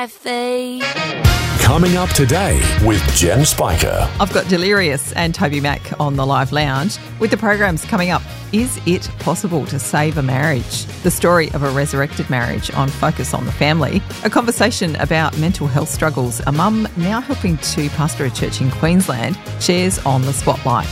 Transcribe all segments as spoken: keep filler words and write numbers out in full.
Coming up today with Jen Spiker. I've got Delirious and Toby Mac on the Live Lounge. With the programs coming up, is it possible to save a marriage? The story of a resurrected marriage on Focus on the Family. A conversation about mental health struggles a mum now helping to pastor a church in Queensland shares on the spotlight.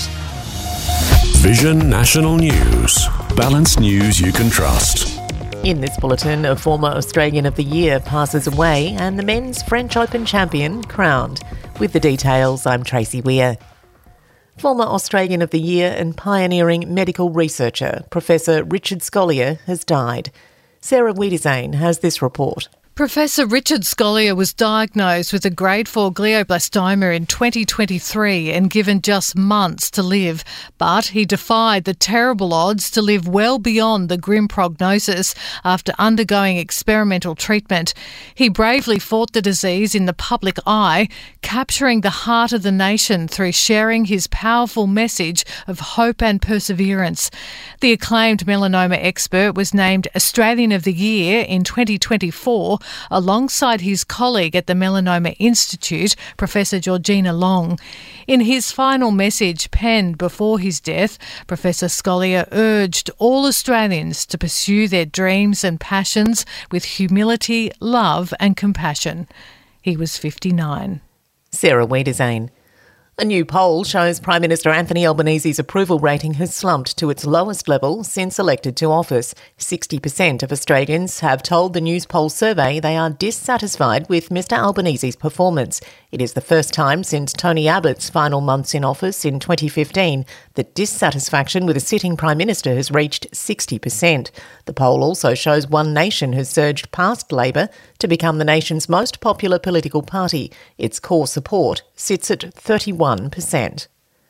Vision National News. Balanced news you can trust. In this bulletin, a former Australian of the Year passes away and the men's French Open champion crowned. With the details, I'm Tracy Weir. Former Australian of the Year and pioneering medical researcher, Professor Richard Scolyer, has died. Sarah Wiedezane has this report. Professor Richard Scolyer was diagnosed with a grade four glioblastoma in twenty twenty-three and given just months to live, but he defied the terrible odds to live well beyond the grim prognosis after undergoing experimental treatment. He bravely fought the disease in the public eye, capturing the heart of the nation through sharing his powerful message of hope and perseverance. The acclaimed melanoma expert was named Australian of the Year in twenty twenty-four, alongside his colleague at the Melanoma Institute, Professor Georgina Long. In his final message penned before his death, Professor Scolyer urged all Australians to pursue their dreams and passions with humility, love and compassion. He was fifty-nine. Sarah Wiedezane. A new poll shows Prime Minister Anthony Albanese's approval rating has slumped to its lowest level since elected to office. sixty percent of Australians have told the Newspoll survey they are dissatisfied with Mr Albanese's performance. It is the first time since Tony Abbott's final months in office in twenty fifteen that dissatisfaction with a sitting Prime Minister has reached sixty percent. The poll also shows One Nation has surged past Labor to become the nation's most popular political party. Its core support sits at thirty-one percent.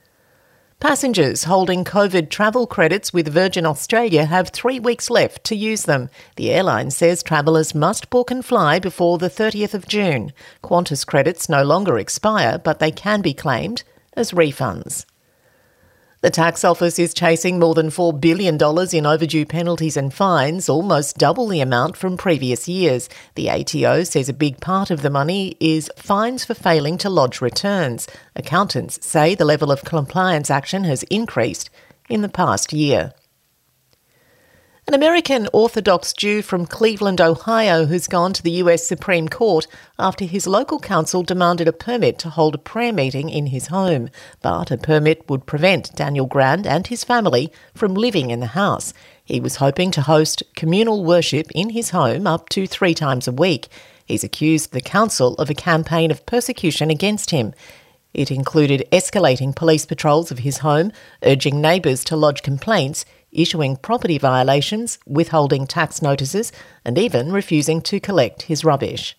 Passengers holding COVID travel credits with Virgin Australia have three weeks left to use them. The airline says travellers must book and fly before the thirtieth of June. Qantas credits no longer expire, but they can be claimed as refunds. The tax office is chasing more than four billion dollars in overdue penalties and fines, almost double the amount from previous years. The A T O says a big part of the money is fines for failing to lodge returns. Accountants say the level of compliance action has increased in the past year. An American Orthodox Jew from Cleveland, Ohio, has gone to the U S Supreme Court after his local council demanded a permit to hold a prayer meeting in his home. But a permit would prevent Daniel Grand and his family from living in the house. He was hoping to host communal worship in his home up to three times a week. He's accused the council of a campaign of persecution against him. It included escalating police patrols of his home, urging neighbours to lodge complaints, issuing property violations, withholding tax notices, and even refusing to collect his rubbish.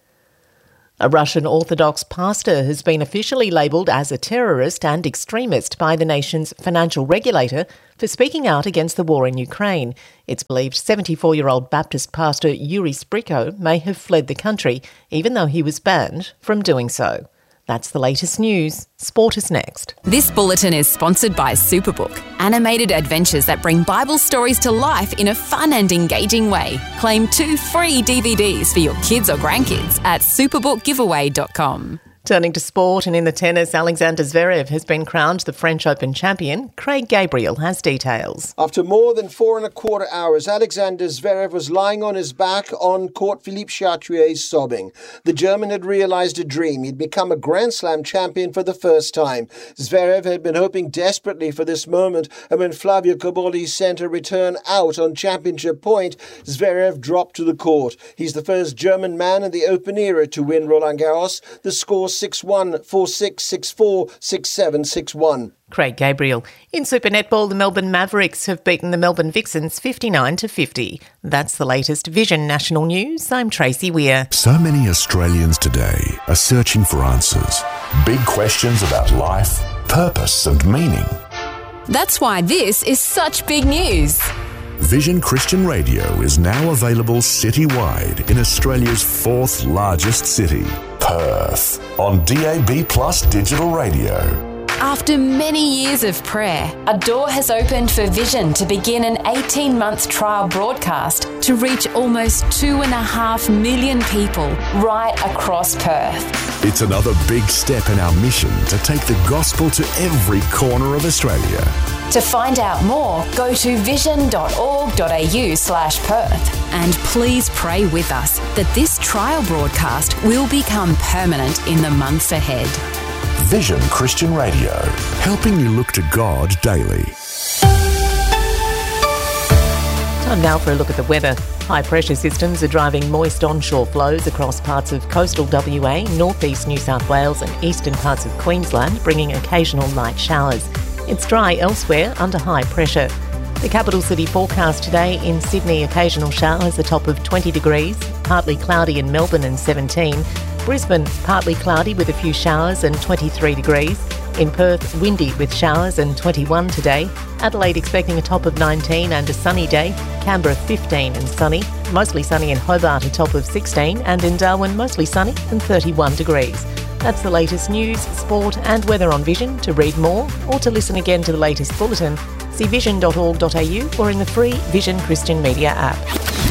A Russian Orthodox pastor has been officially labelled as a terrorist and extremist by the nation's financial regulator for speaking out against the war in Ukraine. It's believed seventy-four-year-old Baptist pastor Yuri Spriko may have fled the country, even though he was banned from doing so. That's the latest news. Sport is next. This bulletin is sponsored by Superbook, animated adventures that bring Bible stories to life in a fun and engaging way. Claim two free D V Ds for your kids or grandkids at superbook giveaway dot com. Turning to sport, and in the tennis, Alexander Zverev has been crowned the French Open champion. Craig Gabriel has details. After more than four and a quarter hours, Alexander Zverev was lying on his back on court. Philippe Chatrier sobbing. The German had realised a dream. He'd become a Grand Slam champion for the first time. Zverev had been hoping desperately for this moment, and when Flavio Cobolli sent a return out on championship point, Zverev dropped to the court. He's the first German man in the Open era to win Roland Garros. The score six one, four six, six four, six seven, six one. Craig Gabriel. In Super Netball, the Melbourne Mavericks have beaten the Melbourne Vixens fifty-nine to fifty. That's the latest Vision National News. I'm Tracy Weir. So many Australians today are searching for answers. Big questions about life, purpose and meaning. That's why this is such big news. Vision Christian Radio is now available citywide in Australia's fourth largest city, Perth, on D A B Plus digital radio. After many years of prayer, a door has opened for Vision to begin an eighteen-month trial broadcast to reach almost two and a half million people right across Perth. It's another big step in our mission to take the gospel to every corner of Australia. To find out more, go to vision.org.au slash Perth. And please pray with us that this trial broadcast will become permanent in the months ahead. Vision Christian Radio, helping you look to God daily. Time now for a look at the weather. High pressure systems are driving moist onshore flows across parts of coastal W A, northeast New South Wales and eastern parts of Queensland, bringing occasional light showers. It's dry elsewhere under high pressure. The capital city forecast today: in Sydney, occasional showers, a top of twenty degrees, partly cloudy in Melbourne and seventeen. Brisbane, partly cloudy with a few showers and twenty-three degrees. In Perth, windy with showers and twenty-one today. Adelaide expecting a top of nineteen and a sunny day. Canberra fifteen and sunny. Mostly sunny in Hobart, a top of sixteen, and in Darwin mostly sunny and thirty-one degrees. That's the latest news, sport and weather on Vision. To read more or to listen again to the latest bulletin, see vision dot org dot a u or in the free Vision Christian Media app.